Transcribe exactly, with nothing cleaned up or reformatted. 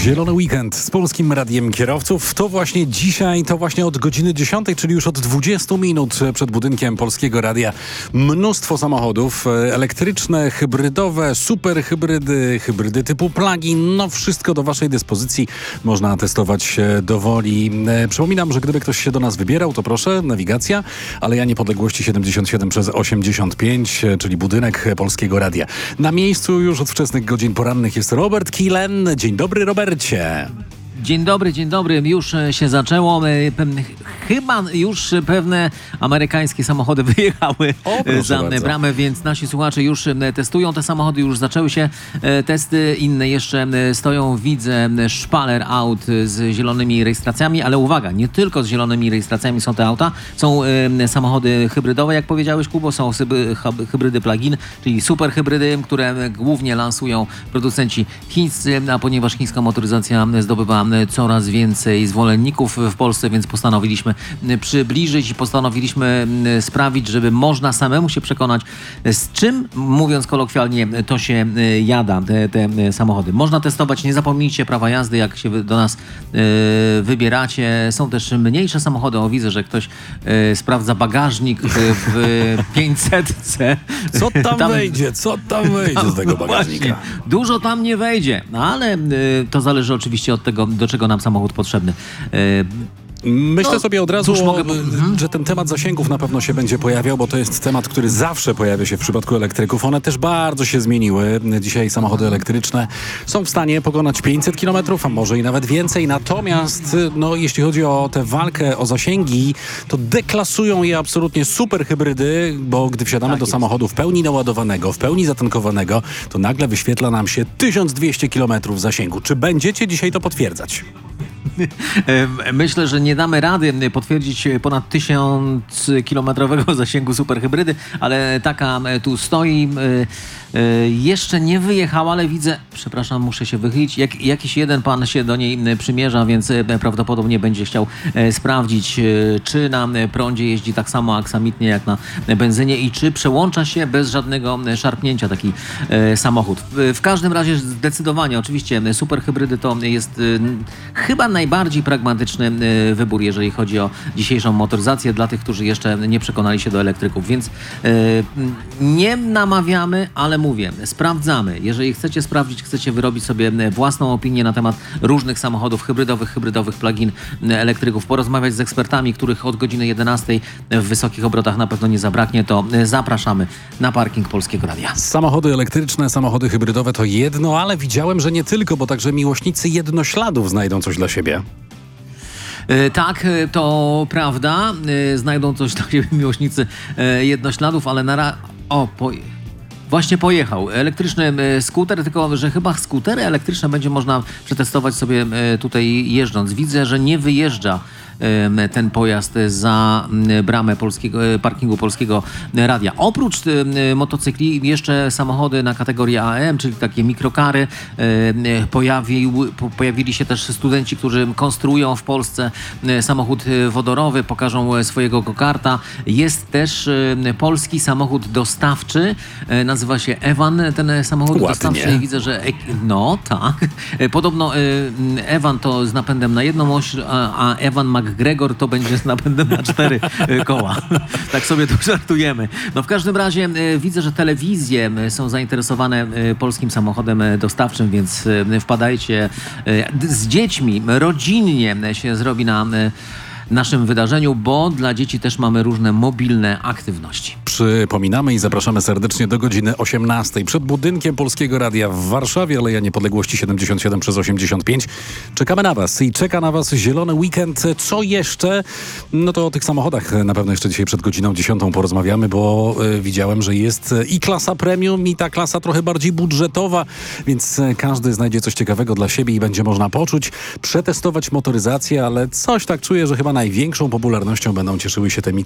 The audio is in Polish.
Zielony weekend z Polskim Radiem Kierowców. To właśnie dzisiaj, to właśnie od godziny dziesiątej, czyli już od dwudziestu minut przed budynkiem Polskiego Radia. Mnóstwo samochodów elektryczne, hybrydowe, super hybrydy, hybrydy typu plug-in. No wszystko do waszej dyspozycji. Można testować dowoli. Przypominam, że gdyby ktoś się do nas wybierał, to proszę, nawigacja. Aleja Niepodległości siedemdziesiąt siedem przez osiemdziesiąt pięć, czyli budynek Polskiego Radia. Na miejscu już od wczesnych godzin porannych jest Robert Kilen. Dzień dobry, Robercie. Dzień dobry, dzień dobry. Już się zaczęło. Chyba już pewne amerykańskie samochody wyjechały o, za bardzo. bramę, więc nasi słuchacze już testują te samochody, już zaczęły się testy, inne jeszcze stoją. Widzę szpaler aut z zielonymi rejestracjami, ale uwaga, nie tylko z zielonymi rejestracjami są te auta. Są samochody hybrydowe, jak powiedziałeś, Kubo, są hybrydy plug-in, czyli super hybrydy, które głównie lansują producenci chińscy, a ponieważ chińska motoryzacja zdobywa coraz więcej zwolenników w Polsce, więc postanowiliśmy przybliżyć i postanowiliśmy sprawić, żeby można samemu się przekonać, z czym, mówiąc kolokwialnie, to się jada, te, te samochody. Można testować, nie zapomnijcie prawa jazdy, jak się do nas e, wybieracie. Są też mniejsze samochody. O, widzę, że ktoś e, sprawdza bagażnik w, w pięćsetce. Co tam, tam wejdzie? Co tam wejdzie tam, z tego bagażnika? Właśnie, dużo tam nie wejdzie, no ale e, to zależy oczywiście od tego, do czego nam samochód potrzebny. Myślę no, sobie od razu, mogę... że ten temat zasięgów na pewno się będzie pojawiał, bo to jest temat, który zawsze pojawia się w przypadku elektryków. One też bardzo się zmieniły. Dzisiaj samochody elektryczne są w stanie pokonać pięćset kilometrów, a może i nawet więcej. Natomiast no, jeśli chodzi o tę walkę o zasięgi, to deklasują je absolutnie super hybrydy, bo gdy wsiadamy tak do jest. samochodu w pełni naładowanego, w pełni zatankowanego, to nagle wyświetla nam się tysiąc dwieście kilometrów zasięgu. Czy będziecie dzisiaj to potwierdzać? Myślę, że nie damy rady potwierdzić ponad tysiąc kilometrowego zasięgu superhybrydy, ale taka tu stoi. Jeszcze nie wyjechała, ale widzę, przepraszam, muszę się wychylić, jak, jakiś jeden pan się do niej przymierza, więc prawdopodobnie będzie chciał sprawdzić, czy na prądzie jeździ tak samo aksamitnie jak na benzynie i czy przełącza się bez żadnego szarpnięcia taki samochód. W każdym razie zdecydowanie, oczywiście superhybrydy to jest chyba najbardziej pragmatyczny wybór, jeżeli chodzi o dzisiejszą motoryzację dla tych, którzy jeszcze nie przekonali się do elektryków, więc nie namawiamy, ale mówię, sprawdzamy. Jeżeli chcecie sprawdzić, chcecie wyrobić sobie własną opinię na temat różnych samochodów hybrydowych, hybrydowych plug-in elektryków, porozmawiać z ekspertami, których od godziny jedenastej w wysokich obrotach na pewno nie zabraknie, to zapraszamy na parking Polskiego Radia. Samochody elektryczne, samochody hybrydowe to jedno, ale widziałem, że nie tylko, bo także miłośnicy jednośladów znajdą coś dla siebie. Tak, to prawda. Znajdą coś dla siebie miłośnicy jednośladów, ale na ra... O, po... Właśnie pojechał. Elektryczny skuter, tylko że chyba skutery elektryczne będzie można przetestować sobie tutaj jeżdżąc. Widzę, że nie wyjeżdża ten pojazd za bramę polskiego, parkingu Polskiego Radia. Oprócz motocykli jeszcze samochody na kategorię A M, czyli takie mikrokary. Pojawił, pojawili się też studenci, którzy konstruują w Polsce samochód wodorowy, pokażą swojego go-karta. Jest też polski samochód dostawczy, nazywa się Evan, ten samochód Ładnie. dostawczy. Widzę, że no tak. Podobno Evan to z napędem na jedną oś, a Evan McGregor to będzie z napędem na cztery koła. Tak sobie tu żartujemy. No w każdym razie widzę, że telewizje są zainteresowane polskim samochodem dostawczym, więc wpadajcie z dziećmi, rodzinnie się zrobi na naszym wydarzeniu, bo dla dzieci też mamy różne mobilne aktywności. Przypominamy i zapraszamy serdecznie do godziny osiemnastej. Przed budynkiem Polskiego Radia w Warszawie, Aleja Niepodległości siedemdziesiąt siedem przez osiemdziesiąt pięć. Czekamy na was i czeka na was zielony weekend. Co jeszcze? No to o tych samochodach na pewno jeszcze dzisiaj przed godziną dziesiątą porozmawiamy, bo y, widziałem, że jest i klasa premium, i ta klasa trochę bardziej budżetowa, więc każdy znajdzie coś ciekawego dla siebie i będzie można poczuć, przetestować motoryzację, ale coś tak czuję, że chyba największą popularnością będą cieszyły się te